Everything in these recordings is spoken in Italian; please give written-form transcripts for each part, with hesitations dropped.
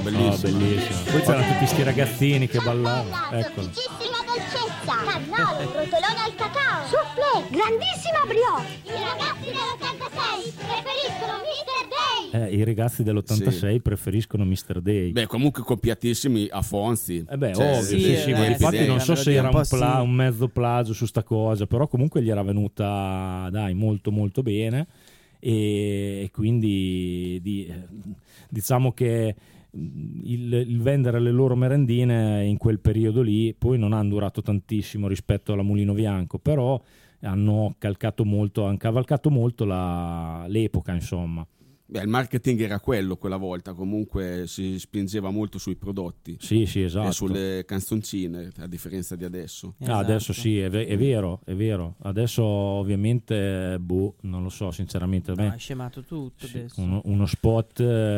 bellissimo. Poi c'erano tutti sti ragazzini che ballavano. Eccolo. Dolcissima dolcezza, cannolo, rotolone al cacao, soufflé, grandissima brioche. I ragazzi dell'86 preferiscono Mr. Day. I ragazzi dell'86 preferiscono Mr. Day. Beh, comunque copiatissimi a Fonzi. Ovvio, sì, ma infatti non so se era un mezzo plagio su sta cosa, però comunque gli era venuta, dai, molto molto bene, e quindi diciamo che il vendere le loro merendine in quel periodo lì poi non hanno durato tantissimo rispetto alla Mulino Bianco, però hanno cavalcato molto l'epoca, insomma. Beh, il marketing era quello quella volta, comunque si spingeva molto sui prodotti. Sì, esatto. E sulle canzoncine, a differenza di adesso. Esatto. Adesso sì, è vero. Adesso ovviamente, non lo so, sinceramente. È scemato tutto adesso. Uno spot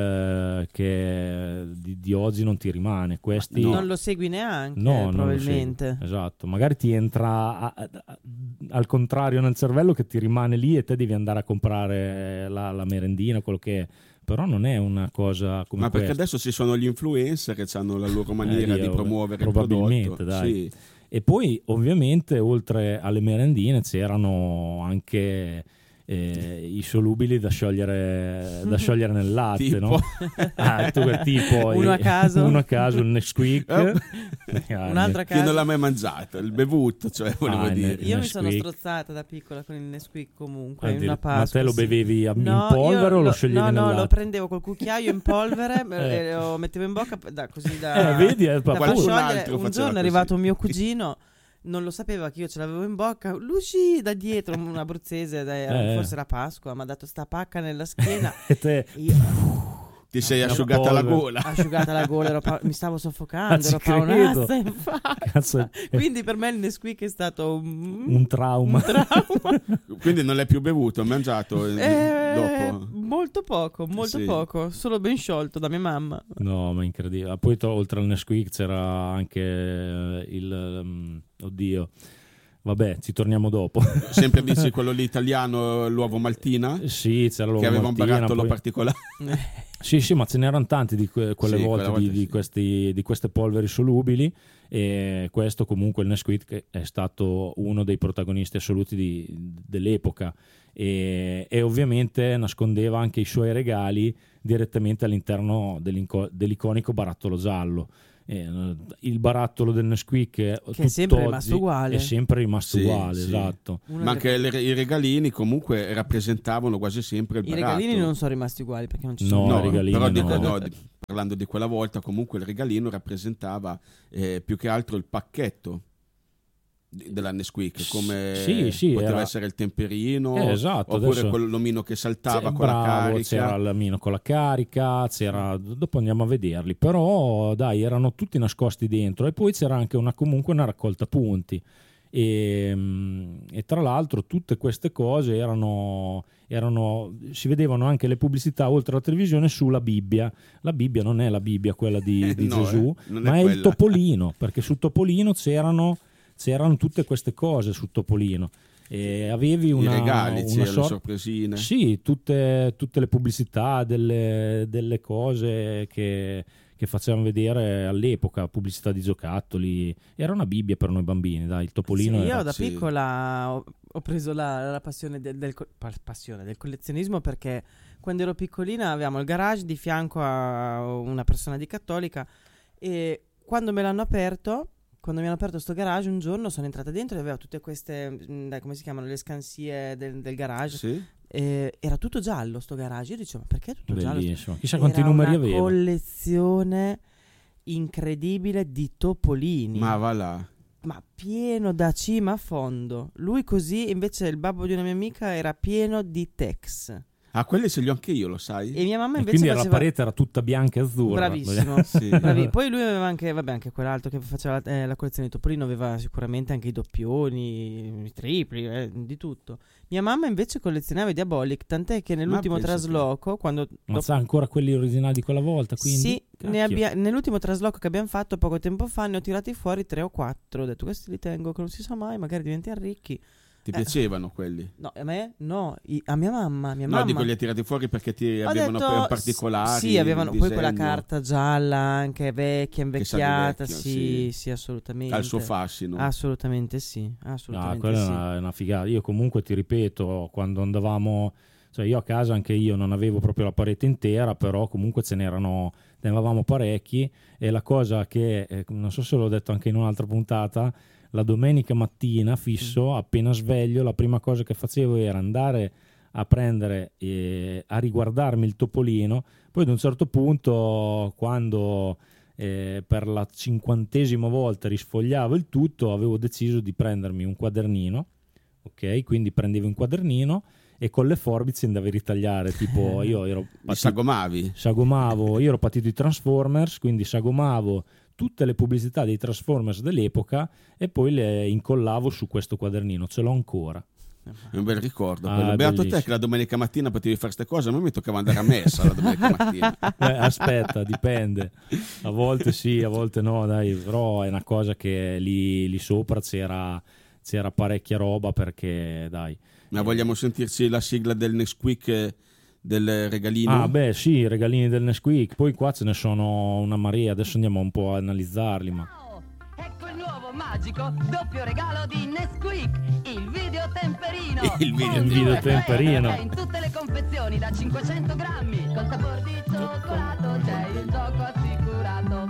che di oggi non ti rimane. Questi non lo segui neanche, probabilmente. Esatto, magari ti entra al contrario nel cervello, che ti rimane lì e te devi andare a comprare la merendina, quello che è. Però non è una cosa come perché questa. adesso ci sono gli influencer che hanno la loro maniera di promuovere il prodotto. Dai. Sì. E poi ovviamente oltre alle merendine c'erano anche i solubili da sciogliere nel latte, tipo? No? Tipo uno a caso il Nesquik, un altro a caso. Chi non l'ha mai mangiato, il bevuto, cioè volevo dire. Io mi sono strozzata da piccola con il Nesquik comunque in una Pasqua. Ma te lo bevevi in polvere o lo scioglievi nel latte? No, lo prendevo col cucchiaio in polvere e lo mettevo in bocca così da vedi, da far sciogliere. Un giorno è arrivato un mio così. Cugino, non lo sapeva che io ce l'avevo in bocca, Luci da dietro, un abruzzese, forse era Pasqua, mi ha dato sta pacca nella schiena e te ti sei asciugata la gola. Mi stavo soffocando, ero paonazza in faccia. Quindi per me il Nesquik è stato un trauma. Quindi non l'hai più bevuto, mangiato dopo? Molto poco, solo ben sciolto da mia mamma. No, ma incredibile. Poi oltre al Nesquik c'era anche oddio, vabbè, ci torniamo dopo. Sempre dici quello lì italiano, l'uovo maltina? Sì, c'era l'uovo che aveva maltina, un barattolo particolare. Sì, ma ce n'erano tanti di quelle volte di queste polveri solubili, e questo comunque il Nesquik è stato uno dei protagonisti assoluti dell'epoca, e ovviamente nascondeva anche i suoi regali direttamente all'interno dell'iconico barattolo giallo. Il barattolo del Nesquik che è sempre rimasto uguale, esatto. Ma anche i regalini comunque rappresentavano quasi sempre il barattolo. I regalini non sono rimasti uguali perché non ci sono. Però parlando di quella volta, comunque il regalino rappresentava più che altro il pacchetto della Nesquik, come poteva essere il temperino, esatto, oppure quell'omino che saltava con la carica. C'era l'omino con la carica, dopo andiamo a vederli, però dai, erano tutti nascosti dentro, e poi c'era anche comunque una raccolta punti, e tra l'altro tutte queste cose erano si vedevano anche le pubblicità oltre alla televisione sulla Bibbia. La Bibbia non è la Bibbia quella di Gesù, ma è il Topolino, perché sul Topolino c'erano tutte queste cose sul Topolino, e avevi i regali, le sorpresine. Sì, tutte le pubblicità delle cose che facevano vedere all'epoca, pubblicità di giocattoli. Era una Bibbia per noi bambini, dai, il Topolino. Io da piccola ho preso la passione del collezionismo, perché quando ero piccolina avevamo il garage di fianco a una persona di cattolica, e quando mi hanno aperto sto garage, un giorno sono entrata dentro e aveva tutte queste, come si chiamano, le scansie del garage. Sì. Era tutto giallo sto garage. Io dicevo, ma perché è tutto bellissimo. giallo? Chissà quanti numeri aveva. Una collezione incredibile di topolini. Ma va là. Ma pieno da cima a fondo. Lui così, invece il babbo di una mia amica era pieno di Tex. Ah, quelli ce li ho anche io, lo sai? E mia mamma invece quindi la parete era tutta bianca e azzurra. Bravissimo. Sì. Poi lui aveva anche quell'altro che faceva la collezione di Topolino, aveva sicuramente anche i doppioni, i tripli, di tutto. Mia mamma invece collezionava i Diabolic, tant'è che nell'ultimo trasloco, ma sa ancora quelli originali di quella volta, quindi? Sì, nell'ultimo trasloco che abbiamo fatto poco tempo fa ne ho tirati fuori 3 o 4. Ho detto, questi li tengo, che non si sa mai, magari diventiamo ricchi. Ti piacevano quelli? No, a me? No, a mia mamma. No, dico, li hai tirati fuori perché avevano particolari. Sì, avevano poi quella carta gialla anche vecchia, invecchiata. Sì, assolutamente. Al suo fascino. Assolutamente sì. Quella è una figata. Io comunque ti ripeto, quando andavamo, cioè io a casa anche io non avevo proprio la parete intera, però comunque ne avevamo parecchi, e la cosa che, non so se l'ho detto anche in un'altra puntata, la domenica mattina fisso, appena sveglio, la prima cosa che facevo era andare a prendere a riguardarmi il Topolino. Poi ad un certo punto, quando per la 50ª volta risfogliavo il tutto, avevo deciso di prendermi un quadernino, ok? Quindi prendevo un quadernino e con le forbici andavi a ritagliare, tipo io ero sagomavo, io ero partito di Transformers, quindi sagomavo tutte le pubblicità dei Transformers dell'epoca e poi le incollavo su questo quadernino, ce l'ho ancora. È un bel ricordo. Beato te che la domenica mattina potevi fare queste cose, a me mi toccava andare a messa la domenica mattina. Aspetta, dipende. A volte sì, a volte no, dai, però è una cosa che lì sopra c'era parecchia roba, perché dai. Ma vogliamo sentirci la sigla del Nesquik, del regalino? Ah beh sì, i regalini del Nesquik, poi qua ce ne sono una marea, adesso andiamo un po' a analizzarli. Ma ecco il nuovo magico doppio regalo di Nesquik, il video temperino. Il video temperino in tutte le confezioni da 500 grammi, col sapore di cioccolato c'è il gioco assicurato.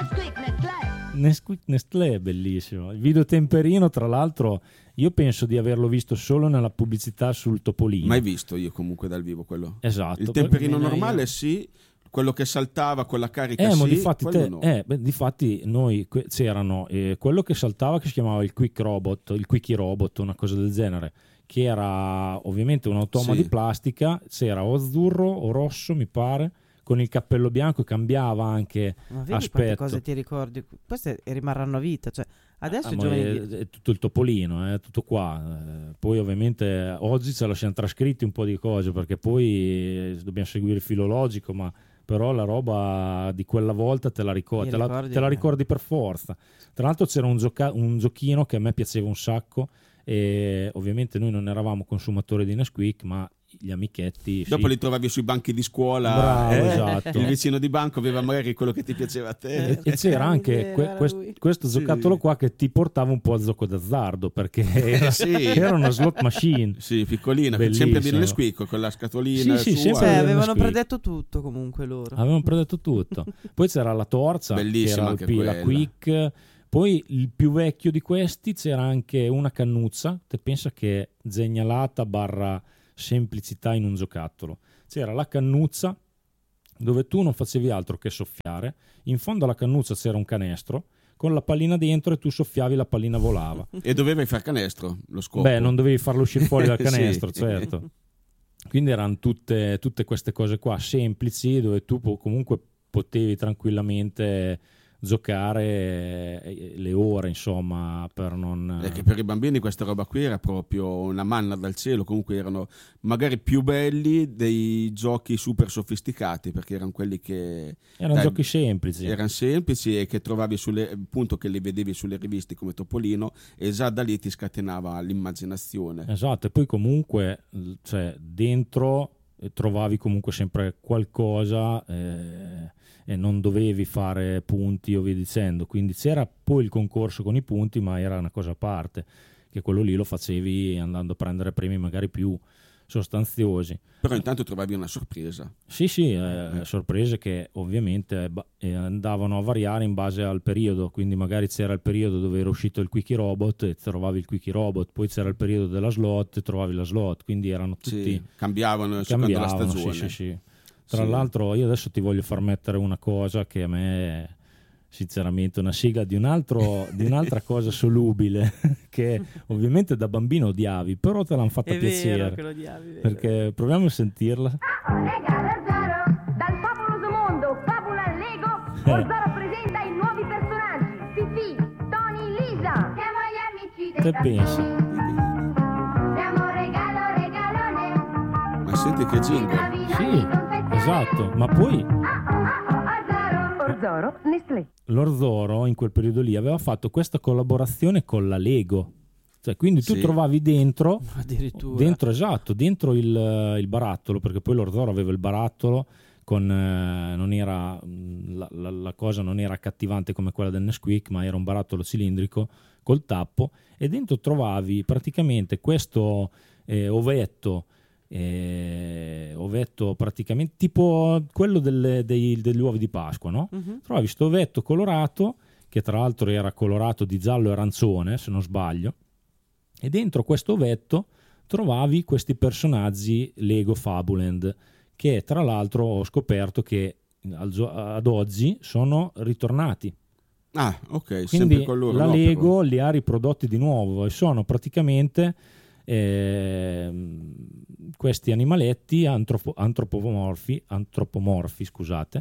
Nesquik Nestlé, bellissimo. Il video temperino, tra l'altro, io penso di averlo visto solo nella pubblicità sul Topolino. Mai visto io comunque dal vivo quello. Esatto. Il temperino normale sì, quello che saltava con la carica sì, no. Difatti noi c'erano quello che saltava, che si chiamava il Quickie Robot, una cosa del genere, che era ovviamente un automa di plastica, c'era o azzurro o rosso mi pare, con il cappello bianco, e cambiava anche aspetto. Quante cose ti ricordi? Queste rimarranno a vita, cioè adesso è tutto il Topolino, è tutto qua. Poi ovviamente oggi ce la siamo trascritti un po' di cose, perché poi dobbiamo seguire il filologico, ma però la roba di quella volta te la ricordi, te la ricordi per forza. Tra l'altro c'era un giochino che a me piaceva un sacco, e ovviamente noi non eravamo consumatori di Nesquik, ma gli amichetti dopo li trovavi sui banchi di scuola. Bravo, esatto. Il vicino di banco aveva magari quello che ti piaceva a te, e c'era anche questo giocattolo qua che ti portava un po' al gioco d'azzardo, perché era una slot machine piccolina, sempre di Nesquik, con la scatolina sua. Avevano predetto tutto, comunque loro avevano predetto tutto. Poi c'era la torcia, bellissima, che era la Quick. Poi il più vecchio di questi c'era anche una cannuzza, te pensa che genialata / semplicità in un giocattolo. C'era la cannuzza dove tu non facevi altro che soffiare, in fondo alla cannuzza c'era un canestro con la pallina dentro e tu soffiavi, la pallina volava. E dovevi far canestro, lo scopo. Beh, non dovevi farlo uscire fuori dal canestro, certo. Quindi erano tutte queste cose qua semplici, dove tu comunque potevi tranquillamente giocare le ore, insomma, per non... Perché per i bambini questa roba qui era proprio una manna dal cielo. Comunque erano magari più belli dei giochi super sofisticati, perché erano quelli che erano giochi semplici, erano semplici, e che trovavi appunto, che li vedevi sulle riviste come Topolino, e già da lì ti scatenava l'immaginazione. Esatto. E poi comunque, cioè, dentro trovavi comunque sempre qualcosa, e non dovevi fare punti o via dicendo, quindi c'era poi il concorso con i punti, ma era una cosa a parte, che quello lì lo facevi andando a prendere premi magari più sostanziosi. Però intanto trovavi una sorpresa. Sì, sorprese che ovviamente andavano a variare in base al periodo, quindi magari c'era il periodo dove era uscito il Quickie Robot e trovavi il Quickie Robot, poi c'era il periodo della slot e trovavi la slot, quindi erano tutti... cambiavano secondo la stagione. Sì. Tra l'altro io adesso ti voglio far mettere una cosa che a me sinceramente una sigla di un'altra cosa solubile che ovviamente da bambino odiavi, però te l'hanno fatta piacere. Vero che lo odiavi, vero. Perché proviamo a sentirla. Dal favoloso mondo Fabula Lego, Orzoro presenta i nuovi personaggi: Fifi, Tony, Lisa. Siamo gli amici dei Te pensi? Siamo regalone. Ma senti che jingle. Sì, esatto, ma poi Orzoro, Nestlé. l'Orzoro in quel periodo lì aveva fatto questa collaborazione con la Lego, Cioè, quindi tu trovavi dentro addirittura dentro il barattolo, perché poi l'Orzoro aveva il barattolo con non era la cosa non era accattivante come quella del Nesquik, ma era un barattolo cilindrico col tappo, e dentro trovavi praticamente questo ovetto praticamente tipo quello degli uovi di Pasqua, no? Trovavi questo ovetto colorato, che tra l'altro era colorato di giallo e arancione, se non sbaglio, e dentro questo ovetto trovavi questi personaggi Lego Fabuland, che tra l'altro ho scoperto che ad oggi sono ritornati. Ah, ok, quindi sempre con loro. La Lego li ha riprodotti di nuovo e sono praticamente questi animaletti antropomorfi, scusate,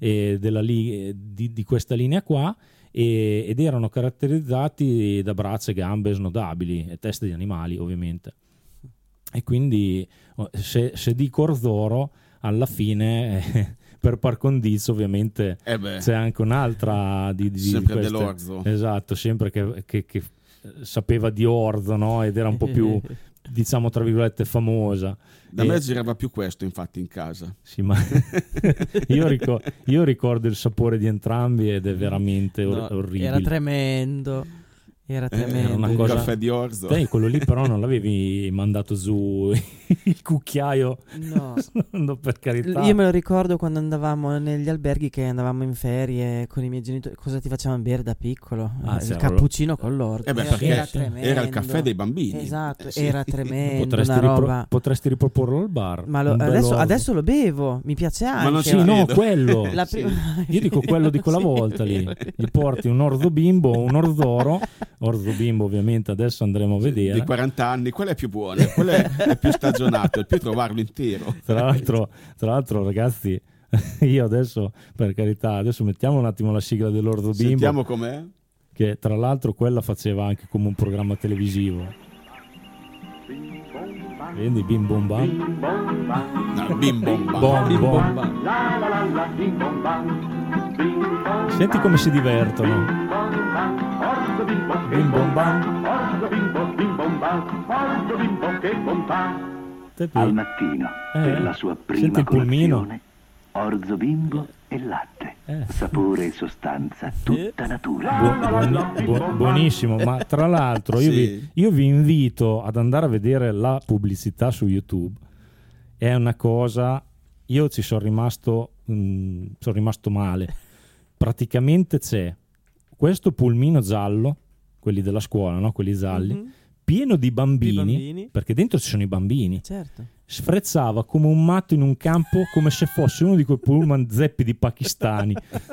di questa linea qua, ed erano caratterizzati da braccia e gambe snodabili e teste di animali, ovviamente. E quindi se dico Orzoro, alla fine per par condicio ovviamente c'è anche un'altra di sempre queste, dell'orzo, esatto, sempre che sapeva di orzo, no? Ed era un po' più, diciamo, tra virgolette, famosa. Da me girava più questo, infatti, in casa. Sì, ma io ricordo il sapore di entrambi ed è veramente orribile. Era tremendo. Era una cosa... Il caffè di orzo. Te, quello lì però non l'avevi mandato su il cucchiaio? No, per carità. Io me lo ricordo quando andavamo negli alberghi, che andavamo in ferie con i miei genitori. Cosa ti facevano bere da piccolo? Il cappuccino con l'orzo. Era tremendo. Era il caffè dei bambini. Esatto, era tremendo. Potresti riproporlo al bar. Ma adesso lo bevo, mi piace anche. Ma non sì, no, quello. Io dico quello di quella volta lì. Gli porti un orzo bimbo o un orzoro. Orzo bimbo, ovviamente, adesso andremo a vedere. Di 40 anni, quello è più buono, quello è più stagionato, è più trovarlo intero. Tra l'altro, ragazzi, io adesso, per carità, adesso mettiamo un attimo la sigla dell'orzo bimbo. Sentiamo com'è. Che tra l'altro quella faceva anche come un programma televisivo. Quindi bim bom bam. No, bim bom bam. Bim bom bam. Senti come si divertono. Bim bom bam. Al mattino, per la sua prima colazione, orzo bimbo e latte, sapore e sostanza tutta natura. Buonissimo, ma tra l'altro io vi invito ad andare a vedere la pubblicità su YouTube. È una cosa, io ci sono rimasto male. Praticamente c'è questo pulmino giallo, quelli della scuola, no? Quelli gialli, pieno di bambini, perché dentro ci sono i bambini. Certo. Sfrezzava come un matto in un campo, come se fosse uno di quei pullman zeppi di pakistani.